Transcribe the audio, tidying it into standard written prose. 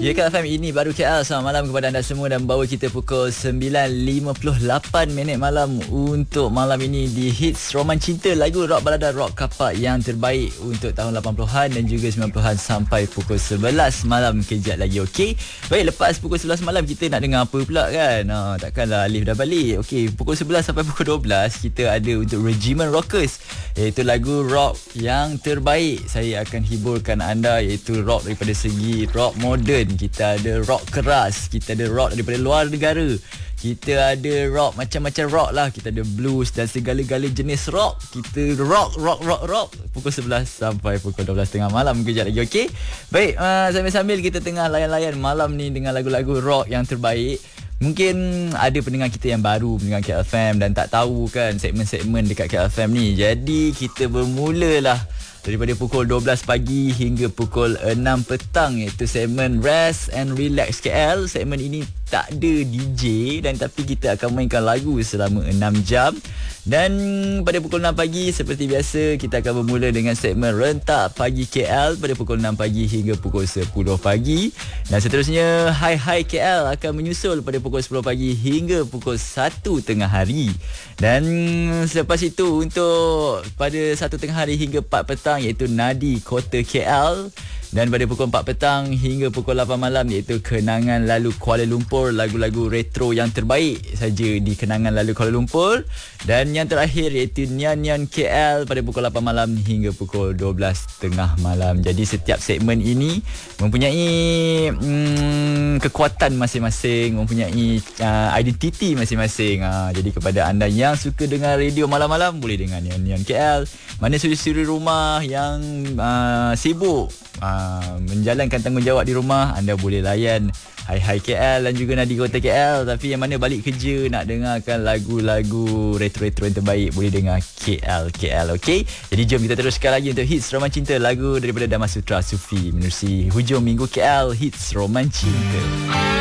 Ya Kak FM, ini baru KL. Selamat malam kepada anda semua dan bawa kita pukul 9.58 malam untuk malam ini di Hits Roman Cinta, lagu rock balada rock kapak yang terbaik untuk tahun 80-an dan juga 90-an sampai pukul 11 malam kejap lagi. Okey. Baik, lepas pukul 11 malam kita nak dengar apa pula kan? Takkanlah Alif dah balik. Okey, pukul 11 sampai pukul 12 kita ada untuk Regimen Rockers, iaitu lagu rock yang terbaik. Saya akan hiburkan anda, iaitu rock daripada segi rock moden. Kita ada rock keras, kita ada rock daripada luar negara, kita ada rock macam-macam rock lah, kita ada blues dan segala-gala jenis rock. Kita rock pukul 11 sampai pukul 12 tengah malam kejap lagi. Okey. Baik, sambil-sambil kita tengah layan-layan malam ni dengan lagu-lagu rock yang terbaik. Mungkin ada pendengar kita yang baru mendengar KLFM dan tak tahu kan segmen-segmen dekat KLFM ni. Jadi kita bermulalah daripada pukul 12 pagi hingga pukul 6 petang, iaitu segmen Rest and Relax KL. Segmen ini tak ada DJ dan tapi kita akan mainkan lagu selama 6 jam. Dan pada pukul 6 pagi seperti biasa kita akan bermula dengan segmen Rentak Pagi KL pada pukul 6 pagi hingga pukul 10 pagi. Dan seterusnya Hai KL akan menyusul pada pukul 10 pagi hingga pukul 1 tengah hari. Dan selepas itu untuk pada 1 tengah hari hingga 4 petang iaitu Nadi Kota KL. Dan pada pukul 4 petang hingga pukul 8 malam iaitu Kenangan Lalu Kuala Lumpur, lagu-lagu retro yang terbaik saja di Kenangan Lalu Kuala Lumpur. Dan yang terakhir iaitu Nyan KL pada pukul 8 malam hingga pukul 12 tengah malam. Jadi setiap segmen ini mempunyai kekuatan masing-masing, mempunyai identiti masing-masing. Jadi kepada anda yang suka dengar radio malam-malam, boleh dengar Nyan KL. Mana suri-suri rumah yang sibuk menjalankan tanggungjawab di rumah, anda boleh layan Hai KL dan juga Nadi Kota KL. Tapi yang mana balik kerja nak dengarkan lagu-lagu retro-retro yang terbaik, boleh dengar KL. Okey. Jadi jom kita teruskan lagi untuk Hits Roman Cinta, lagu daripada Damasus Sutra Sufi menerusi hujung minggu KL Hits Roman Cinta.